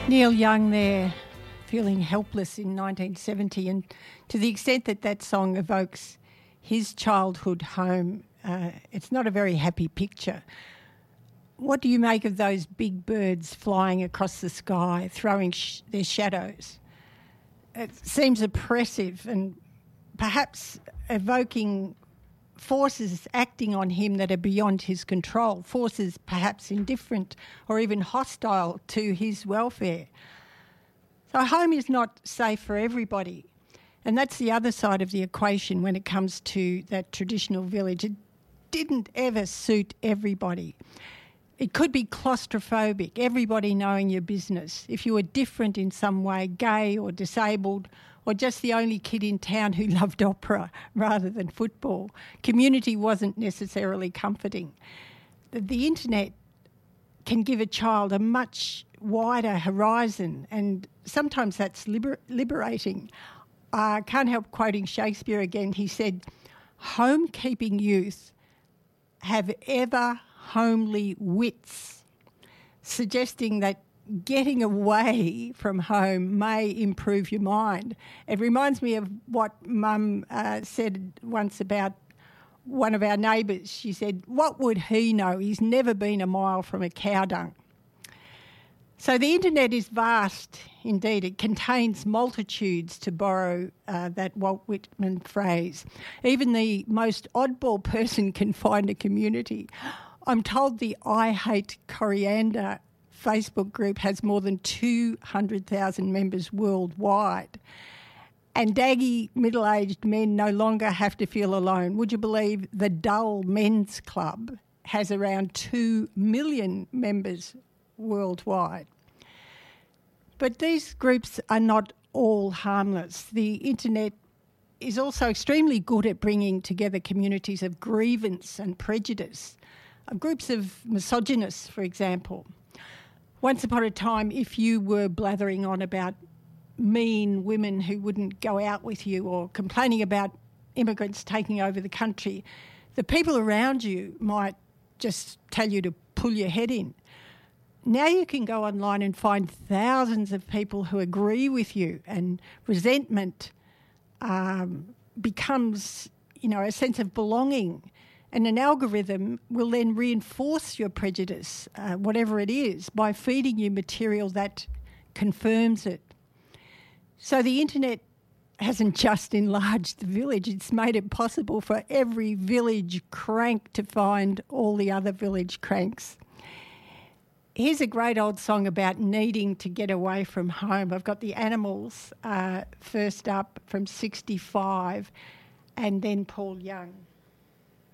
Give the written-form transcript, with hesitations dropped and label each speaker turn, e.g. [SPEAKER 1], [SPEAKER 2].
[SPEAKER 1] Neil Young there, feeling helpless in 1970, and to the extent that that song evokes his childhood home, it's not a very happy picture. What do you make of those big birds flying across the sky, throwing their shadows? It seems oppressive and perhaps evoking forces acting on him that are beyond his control, forces perhaps indifferent or even hostile to his welfare. So home is not safe for everybody. And that's the other side of the equation when it comes to that traditional village. It didn't ever suit everybody. It could be claustrophobic, everybody knowing your business. If you were different in some way, gay or disabled, or just the only kid in town who loved opera rather than football, community wasn't necessarily comforting. The internet can give a child a much wider horizon, and sometimes that's liberating. I can't help quoting Shakespeare again. He said, "Home-keeping youth have ever homely wits," suggesting that getting away from home may improve your mind. It reminds me of what Mum said once about one of our neighbours. She said, "What would he know? He's never been a mile from a cow dung." So the internet is vast indeed. It contains multitudes, to borrow that Walt Whitman phrase. Even the most oddball person can find a community. I'm told the I Hate Coriander Facebook group has more than 200,000 members worldwide. And daggy middle-aged men no longer have to feel alone. Would you believe the Dull Men's Club has around 2 million members worldwide? But these groups are not all harmless. The internet is also extremely good at bringing together communities of grievance and prejudice, groups of misogynists, for example. Once upon a time, if you were blathering on about mean women who wouldn't go out with you or complaining about immigrants taking over the country, the people around you might just tell you to pull your head in. Now you can go online and find thousands of people who agree with you, and resentment becomes, a sense of belonging. And an algorithm will then reinforce your prejudice, whatever it is, by feeding you material that confirms it. So the internet hasn't just enlarged the village, it's made it possible for every village crank to find all the other village cranks. Here's a great old song about needing to get away from home. I've got the Animals first up from 65, and then Paul Young.